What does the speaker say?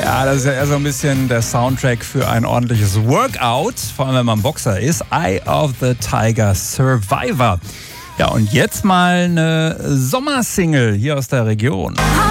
Ja, das ist ja eher so ein bisschen der Soundtrack für ein ordentliches Workout, vor allem wenn man Boxer ist. Eye of the Tiger, Survivor. Ja, und jetzt mal eine Sommersingle hier aus der Region.